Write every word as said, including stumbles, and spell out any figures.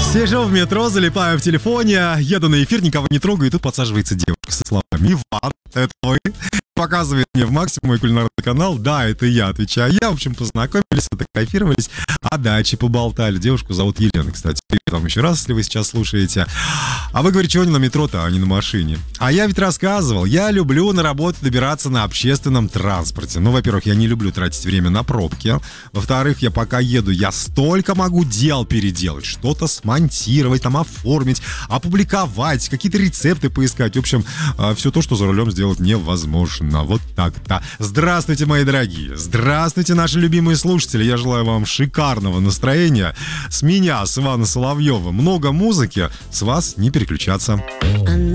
Сижу в метро, залипаю в телефоне, еду на эфир, никого не трогаю, и тут подсаживается девушка со словами: «Иван, это вы?» Показывает мне в Максимум мой кулинарный канал. Да, это я, отвечаю я. В общем, познакомились, фотографировались, о даче поболтали. Девушку зовут Елена, кстати. Привет вам еще раз, если вы сейчас слушаете. А вы говорите, чего не на метро-то, а не на машине? А я ведь рассказывал, я люблю на работу добираться на общественном транспорте. Ну, во-первых, я не люблю тратить время на пробки. Во-вторых, я пока еду, я столько могу дел переделать. Что-то смонтировать, там оформить, опубликовать, какие-то рецепты поискать. В общем, все то, что за рулем сделать невозможно. Вот так-то. Здравствуйте, мои дорогие. Здравствуйте, наши любимые слушатели. Я желаю вам шикарного настроения. С меня, с Ивана Соловьева, много музыки. С вас не переключаться. Она